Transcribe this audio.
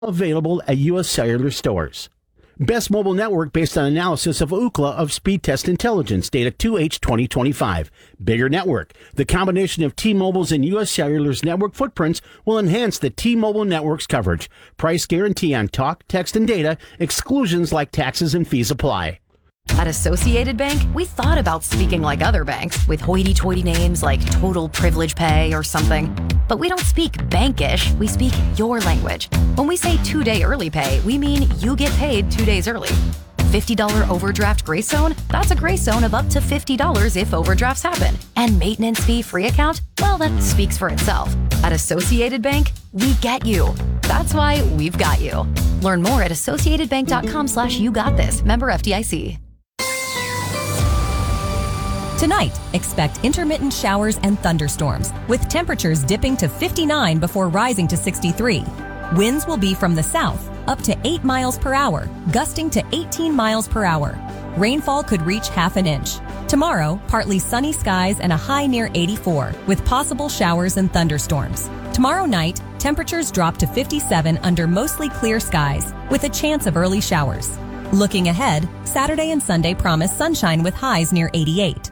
Available at U.S. Cellular stores. Best mobile network based on analysis of Ookla of Speed Test Intelligence data 2H 2025. Bigger network. The combination of T-Mobile's and U.S. Cellular's network footprints will enhance the T-Mobile network's coverage. Price guarantee on talk, text, and data. Exclusions like taxes and fees apply. At Associated Bank, we thought about speaking like other banks with hoity-toity names like Total Privilege Pay or something. But we don't speak bankish, we speak your language. When we say 2-day early pay, we mean you get paid 2 days early. $50 overdraft grace zone? That's a grace zone of up to $50 if overdrafts happen. And maintenance fee free account? Well, that speaks for itself. At Associated Bank, we get you. That's why we've got you. Learn more at associatedbank.com/you-got-this. Member FDIC. Tonight, expect intermittent showers and thunderstorms, with temperatures dipping to 59 before rising to 63. Winds will be from the south, up to 8 miles per hour, gusting to 18 miles per hour. Rainfall could reach half an inch. Tomorrow, partly sunny skies and a high near 84, with possible showers and thunderstorms. Tomorrow night, temperatures drop to 57 under mostly clear skies, with a chance of early showers. Looking ahead, Saturday and Sunday promise sunshine with highs near 88.